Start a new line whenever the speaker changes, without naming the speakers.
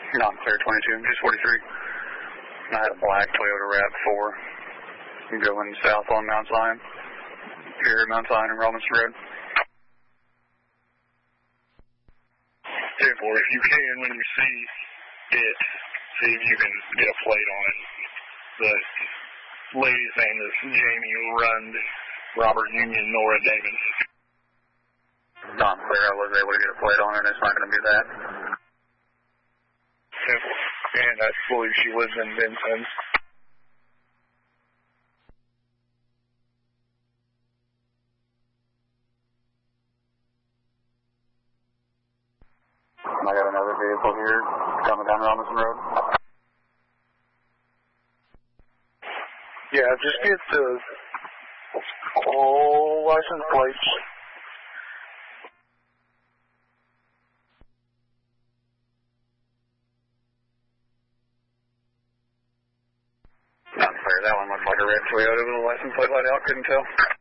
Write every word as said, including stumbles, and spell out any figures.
Not clear, twenty-two, just forty-three. I had a black Toyota RAV four going south on Mount Zion. Here at Mount Zion and Robinson Road.
ten four, if you can, when you see it, see if you can get a plate on it. The lady's name is Jamie Rund, Robert Union, Nora Davis.
Not clear, I was able to get a plate on it, it's not going to be that.
And I believe she lives in Vincennes.
I got another vehicle here coming down Robinson Road.
Yeah, just get the all license plates.
Not fair, that one looks like a red Toyota with a license plate light out, couldn't tell.